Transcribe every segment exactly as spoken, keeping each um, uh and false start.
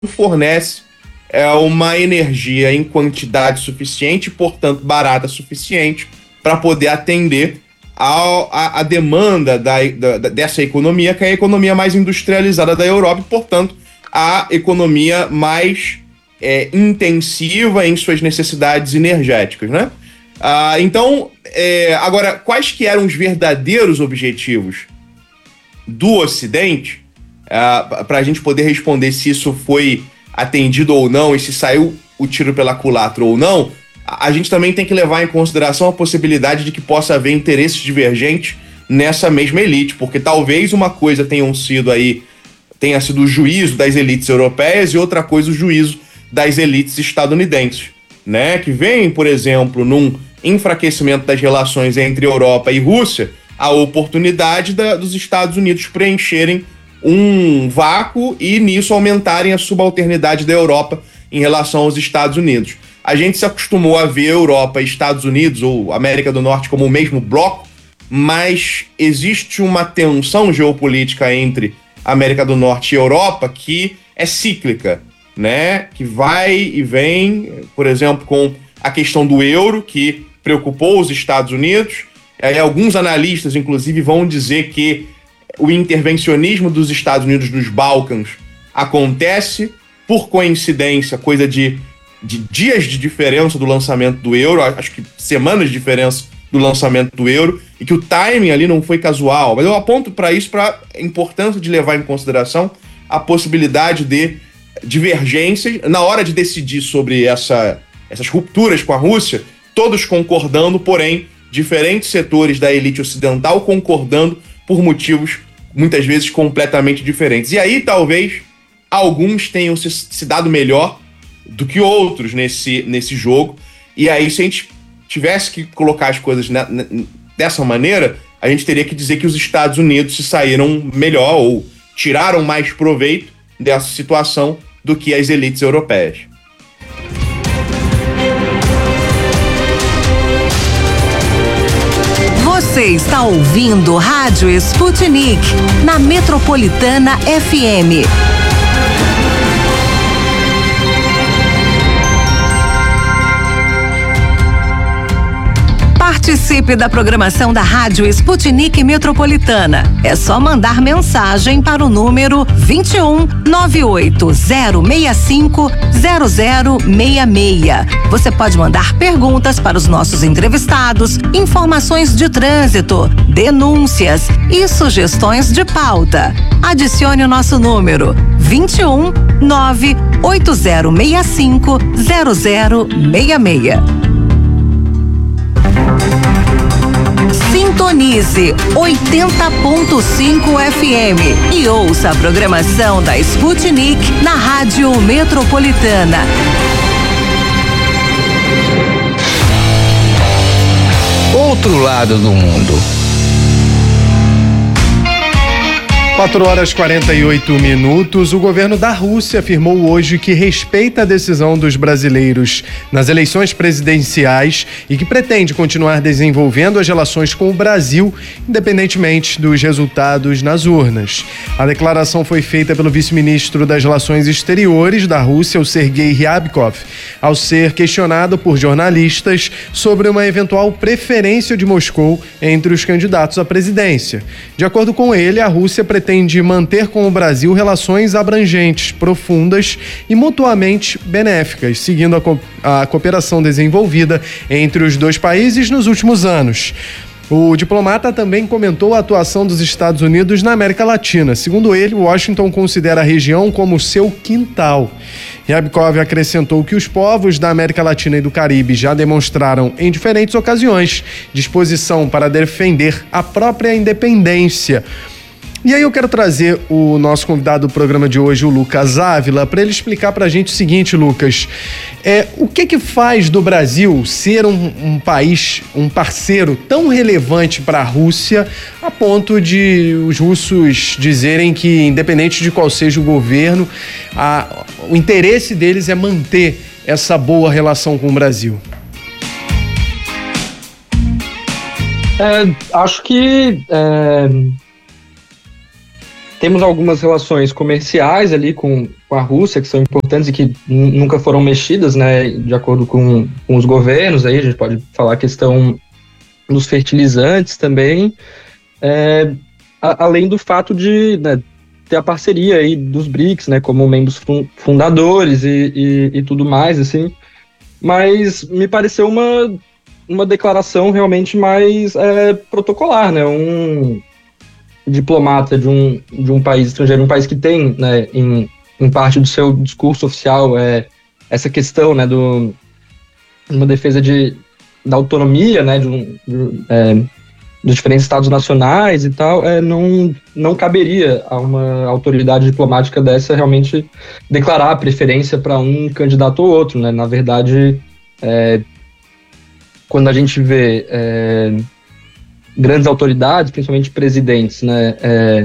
fornece é, uma energia em quantidade suficiente, portanto barata suficiente, para poder atender a, a demanda da, da, dessa economia, que é a economia mais industrializada da Europa e, portanto, a economia mais é, intensiva em suas necessidades energéticas, né? Ah, então, é, agora, quais que eram os verdadeiros objetivos do Ocidente, ah, para a gente poder responder se isso foi atendido ou não e se saiu o tiro pela culatra ou não, a gente também tem que levar em consideração a possibilidade de que possa haver interesses divergentes nessa mesma elite, porque talvez uma coisa tenham sido aí, tenha sido o juízo das elites europeias e outra coisa o juízo das elites estadunidenses, né? Que vem, por exemplo, num enfraquecimento das relações entre Europa e Rússia, a oportunidade da, dos Estados Unidos preencherem um vácuo e nisso aumentarem a subalternidade da Europa em relação aos Estados Unidos. A gente se acostumou a ver Europa e Estados Unidos ou América do Norte como o mesmo bloco, mas existe uma tensão geopolítica entre América do Norte e Europa que é cíclica, né? Que vai e vem, por exemplo, com a questão do euro, que preocupou os Estados Unidos. É, alguns analistas, inclusive, vão dizer que o intervencionismo dos Estados Unidos nos Balcãs acontece, por coincidência, coisa de, de dias de diferença do lançamento do euro, acho que semanas de diferença do lançamento do euro, e que o timing ali não foi casual. Mas eu aponto para isso, para a importância de levar em consideração a possibilidade de divergências na hora de decidir sobre essa, essas rupturas com a Rússia, todos concordando, porém, diferentes setores da elite ocidental concordando por motivos, muitas vezes, completamente diferentes. E aí, talvez, alguns tenham se, se dado melhor do que outros nesse, nesse jogo. E aí, se a gente tivesse que colocar as coisas na, na, dessa maneira, a gente teria que dizer que os Estados Unidos se saíram melhor ou tiraram mais proveito dessa situação do que as elites europeias. Você está ouvindo Rádio Sputnik, na Metropolitana F M. Participe da programação da Rádio Sputnik Metropolitana. É só mandar mensagem para o número vinte e um, nove oito zero seis cinco, zero zero seis seis. Você pode mandar perguntas para os nossos entrevistados, informações de trânsito, denúncias e sugestões de pauta. Adicione o nosso número vinte e um, nove oito zero seis cinco, zero zero seis seis. Sintonize oitenta ponto cinco F M e ouça a programação da Sputnik na Rádio Metropolitana. Outro lado do mundo. quatro horas e quarenta e oito minutos. O governo da Rússia afirmou hoje que respeita a decisão dos brasileiros nas eleições presidenciais e que pretende continuar desenvolvendo as relações com o Brasil, independentemente dos resultados nas urnas. A declaração foi feita pelo vice-ministro das Relações Exteriores da Rússia, o Sergei Ryabkov, ao ser questionado por jornalistas sobre uma eventual preferência de Moscou entre os candidatos à presidência. De acordo com ele, a Rússia pretende de manter com o Brasil relações abrangentes, profundas e mutuamente benéficas, seguindo a, co- a cooperação desenvolvida entre os dois países nos últimos anos. O diplomata também comentou a atuação dos Estados Unidos na América Latina. Segundo ele, Washington considera a região como seu quintal. Ryabkov acrescentou que os povos da América Latina e do Caribe já demonstraram em diferentes ocasiões disposição para defender a própria independência. E aí eu quero trazer o nosso convidado do programa de hoje, o Lucas Ávila, para ele explicar para a gente o seguinte, Lucas, é, o que que faz do Brasil ser um, um país, um parceiro tão relevante para a Rússia, a ponto de os russos dizerem que, independente de qual seja o governo, a, o interesse deles é manter essa boa relação com o Brasil? É, acho que... É... temos algumas relações comerciais ali com, com a Rússia que são importantes e que n- nunca foram mexidas, né, de acordo com, com os governos. Aí a gente pode falar a questão dos fertilizantes também, é, a, além do fato de, né, ter a parceria aí dos BRICS, né, como membros fun- fundadores e, e, e tudo mais, assim. Mas me pareceu uma, uma declaração realmente mais é, protocolar, né, um diplomata de um, de um país estrangeiro, um país que tem, né, em, em parte do seu discurso oficial é, essa questão, né, do, uma defesa de, da autonomia, né, de um, de, é, dos diferentes estados nacionais e tal, é, não, não caberia a uma autoridade diplomática dessa realmente declarar a preferência para um candidato ou outro, né. Na verdade, é, quando a gente vê é, grandes autoridades, principalmente presidentes, né, é,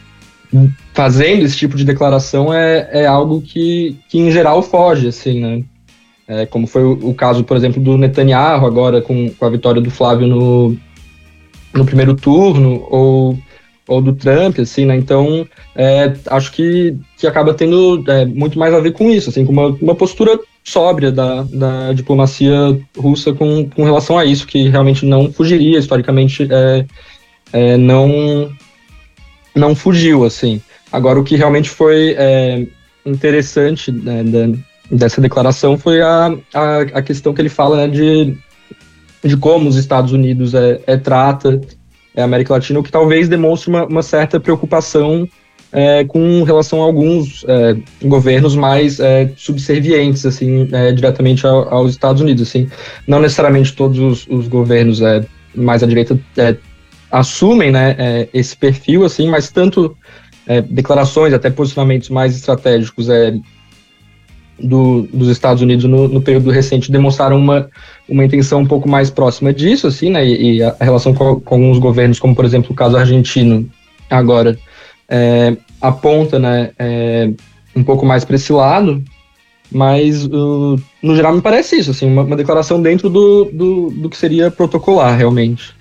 fazendo esse tipo de declaração é, é algo que, que em geral foge, assim, né, é, como foi o, o caso, por exemplo, do Netanyahu agora com, com a vitória do Flávio no, no primeiro turno, ou, ou do Trump, assim, né, então é, acho que, que acaba tendo é, muito mais a ver com isso, assim, com uma, uma postura sóbria da, da diplomacia russa com, com relação a isso, que realmente não fugiria, historicamente é, é, não, não fugiu, assim. Agora, o que realmente foi é, interessante, né, da, dessa declaração foi a, a, a questão que ele fala, né, de, de como os Estados Unidos é, é, trata a América Latina, o que talvez demonstre uma, uma certa preocupação É, com relação a alguns é, governos mais é, subservientes, assim, é, diretamente ao, aos Estados Unidos, assim. Não necessariamente todos os, os governos é, mais à direita é, assumem, né, é, esse perfil, assim, mas tanto é, declarações, até posicionamentos mais estratégicos é, do, dos Estados Unidos no, no período recente demonstraram uma, uma intenção um pouco mais próxima disso, assim, né, e, e a, a relação com, com alguns governos, como por exemplo o caso argentino agora, É, aponta, né, é, um pouco mais para esse lado, mas uh, no geral me parece isso, assim, uma, uma declaração dentro do, do, do que seria protocolar, realmente.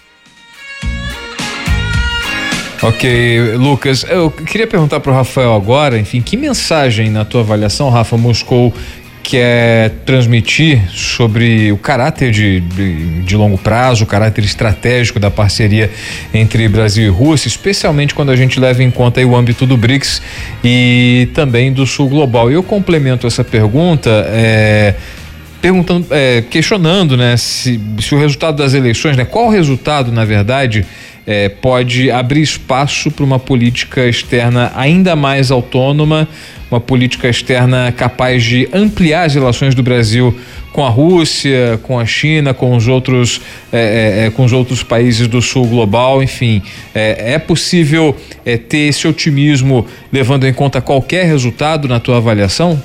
Ok, Lucas, eu queria perguntar para o Rafael agora, enfim, que mensagem na tua avaliação, Rafa, Moscou quer transmitir sobre o caráter de, de, de longo prazo, o caráter estratégico da parceria entre Brasil e Rússia, especialmente quando a gente leva em conta aí o âmbito do BRICS e também do Sul Global. E eu complemento essa pergunta é, perguntando, é, questionando, né, se, se o resultado das eleições, né, qual o resultado, na verdade, É, pode abrir espaço para uma política externa ainda mais autônoma, uma política externa capaz de ampliar as relações do Brasil com a Rússia, com a China, com os outros, é, é, com os outros países do Sul Global, enfim. É, é possível é, ter esse otimismo levando em conta qualquer resultado na tua avaliação?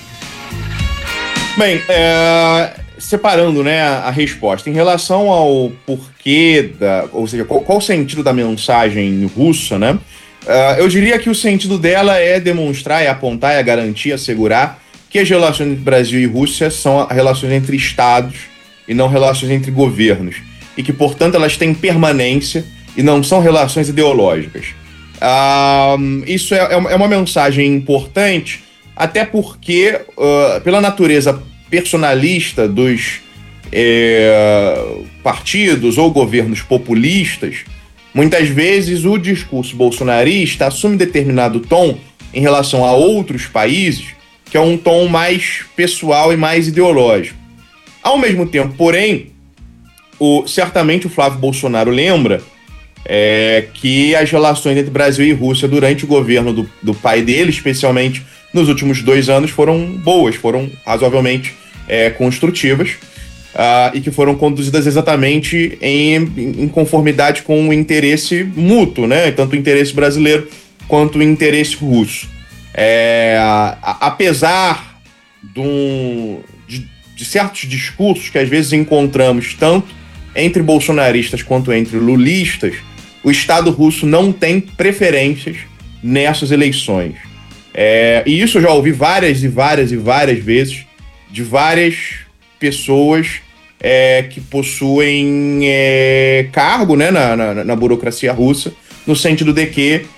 Bem, é... separando, né, a resposta em relação ao porquê da, ou seja, qual, qual o sentido da mensagem russa, né? Uh, eu diria que o sentido dela é demonstrar, é apontar, é garantir, assegurar que as relações entre Brasil e Rússia são relações entre estados e não relações entre governos, e que, portanto, elas têm permanência e não são relações ideológicas. Uh, isso é, é uma mensagem importante, até porque, uh, pela natureza personalista dos é, partidos ou governos populistas, muitas vezes o discurso bolsonarista assume determinado tom em relação a outros países, que é um tom mais pessoal e mais ideológico. Ao mesmo tempo, porém, o, certamente o Flávio Bolsonaro lembra é, que as relações entre Brasil e Rússia durante o governo do, do pai dele, especialmente nos últimos dois anos, foram boas, foram razoavelmente é, construtivas uh, e que foram conduzidas exatamente em, em conformidade com o interesse mútuo, né? Tanto o interesse brasileiro quanto o interesse russo. É, a, apesar do, de, de certos discursos que às vezes encontramos tanto entre bolsonaristas quanto entre lulistas, o Estado russo não tem preferências nessas eleições. É, e isso eu já ouvi várias e várias e várias vezes de várias pessoas é, que possuem é, cargo, né, na, na, na burocracia russa, no sentido de que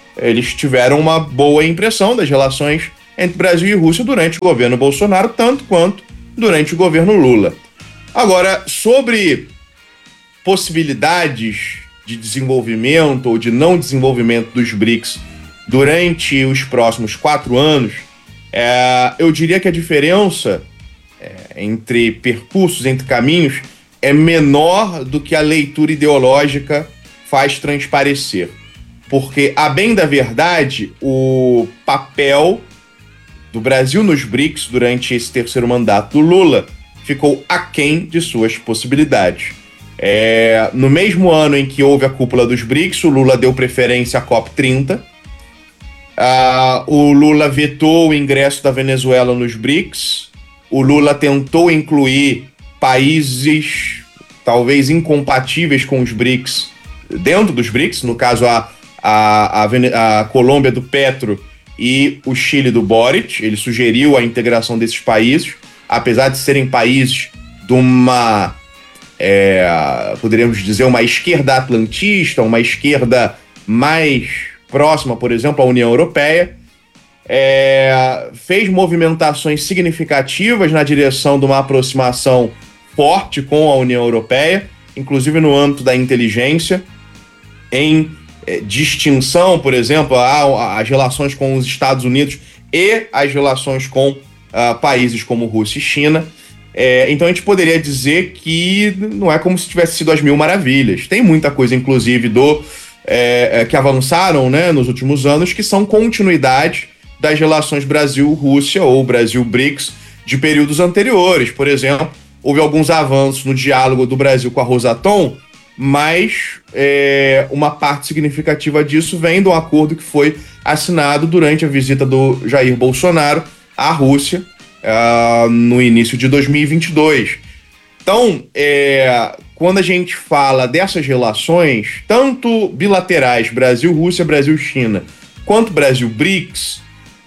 eles tiveram uma boa impressão das relações entre Brasil e Rússia durante o governo Bolsonaro, tanto quanto durante o governo Lula. Agora, sobre possibilidades de desenvolvimento ou de não desenvolvimento dos BRICS durante os próximos quatro anos, é, eu diria que a diferença é, entre percursos, entre caminhos, é menor do que a leitura ideológica faz transparecer. Porque, a bem da verdade, o papel do Brasil nos BRICS durante esse terceiro mandato do Lula ficou aquém de suas possibilidades. É, no mesmo ano em que houve a cúpula dos BRICS, o Lula deu preferência à COP trinta. Uh, o Lula vetou o ingresso da Venezuela nos BRICS. O Lula tentou incluir países talvez incompatíveis com os BRICS dentro dos BRICS, no caso a, a, a, a Colômbia do Petro e o Chile do Boric. Ele sugeriu a integração desses países, apesar de serem países de uma, é, poderíamos dizer, uma esquerda atlantista, uma esquerda mais próxima, por exemplo, à União Europeia. É, fez movimentações significativas na direção de uma aproximação forte com a União Europeia, inclusive no âmbito da inteligência, em é, distinção, por exemplo, as relações com os Estados Unidos e as relações com uh, países como Rússia e China. É, então a gente poderia dizer que não é como se tivesse sido as mil maravilhas. Tem muita coisa, inclusive, do, é, que avançaram, né, nos últimos anos, que são continuidade das relações Brasil-Rússia ou Brasil-BRICS de períodos anteriores. Por exemplo, houve alguns avanços no diálogo do Brasil com a Rosatom, mas é, uma parte significativa disso vem de um acordo que foi assinado durante a visita do Jair Bolsonaro à Rússia uh, no início de dois mil e vinte e dois. Então, é, quando a gente fala dessas relações, tanto bilaterais, Brasil-Rússia, Brasil-China, quanto Brasil-BRICS,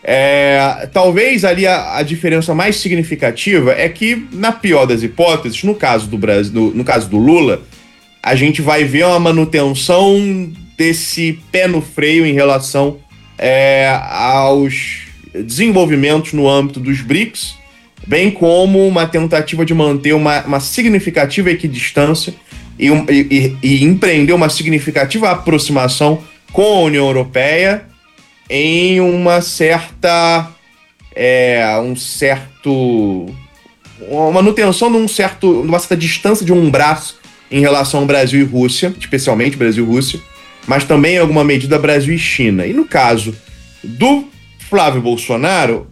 É, talvez ali a, a diferença mais significativa é que, na pior das hipóteses, no caso do Brasil, no, no caso do Lula, a gente vai ver uma manutenção desse pé no freio em relação é, aos desenvolvimentos no âmbito dos BRICS, bem como uma tentativa de manter uma, uma significativa equidistância e, um, e, e empreender uma significativa aproximação com a União Europeia, em uma certa, é, um certo, uma manutenção de um certo, uma certa distância de um braço em relação ao Brasil e Rússia, especialmente Brasil e Rússia, mas também em alguma medida Brasil e China. E no caso do Flávio Bolsonaro,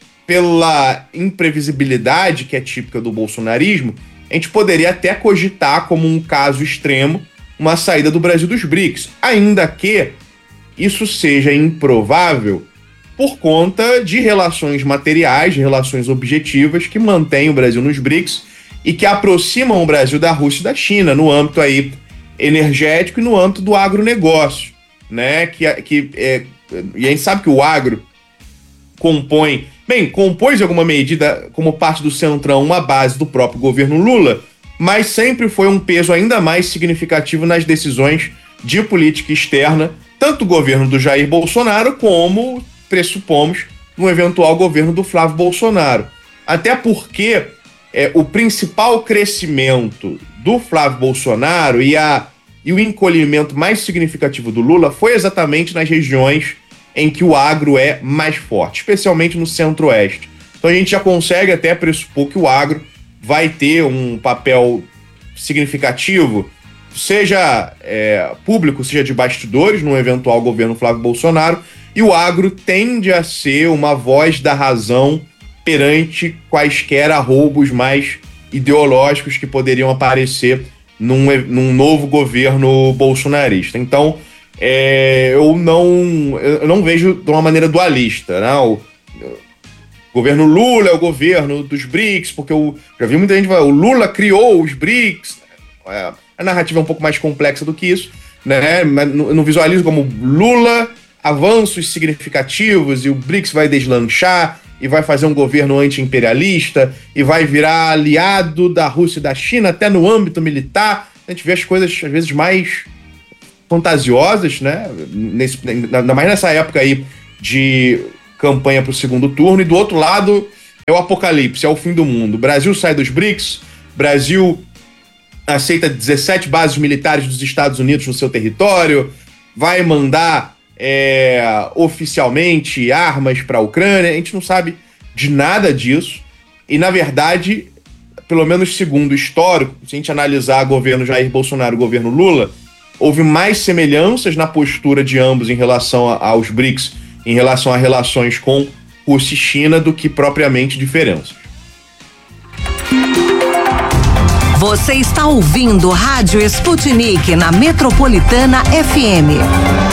pela imprevisibilidade que é típica do bolsonarismo, a gente poderia até cogitar como um caso extremo uma saída do Brasil dos BRICS, ainda que isso seja improvável por conta de relações materiais, de relações objetivas que mantêm o Brasil nos BRICS e que aproximam o Brasil da Rússia e da China no âmbito aí energético e no âmbito do agronegócio, né? Que, que, é, e a gente sabe que o agro compõe, bem, compôs em alguma medida como parte do Centrão uma base do próprio governo Lula, mas sempre foi um peso ainda mais significativo nas decisões de política externa, tanto do governo do Jair Bolsonaro como, pressupomos, no eventual governo do Flávio Bolsonaro. Até porque é, o principal crescimento do Flávio Bolsonaro e, a, e o encolhimento mais significativo do Lula foi exatamente nas regiões em que o agro é mais forte, especialmente no centro-oeste. Então a gente já consegue até pressupor que o agro vai ter um papel significativo, seja é, público, seja de bastidores, no eventual governo Flávio Bolsonaro, e o agro tende a ser uma voz da razão perante quaisquer arroubos mais ideológicos que poderiam aparecer num, num novo governo bolsonarista. Então, é, eu, não, eu não vejo de uma maneira dualista, né? O, o governo Lula é o governo dos BRICS, porque eu já vi muita gente falar, o Lula criou os BRICS. É, a narrativa é um pouco mais complexa do que isso, né? Eu não visualizo como Lula, avanços significativos, e o BRICS vai deslanchar e vai fazer um governo anti-imperialista e vai virar aliado da Rússia e da China, até no âmbito militar. A gente vê as coisas, às vezes, mais fantasiosas, né? Nesse, ainda mais nessa época aí de campanha para o segundo turno, e do outro lado é o apocalipse, é o fim do mundo. O Brasil sai dos BRICS, Brasil aceita dezessete bases militares dos Estados Unidos no seu território, vai mandar é, oficialmente armas para a Ucrânia. A gente não sabe de nada disso, e na verdade, pelo menos segundo o histórico, se a gente analisar o governo Jair Bolsonaro e o governo Lula, houve mais semelhanças na postura de ambos em relação a, aos BRICS, em relação a relações com Rússia e China, do que propriamente diferenças. Você está ouvindo Rádio Sputnik na Metropolitana F M.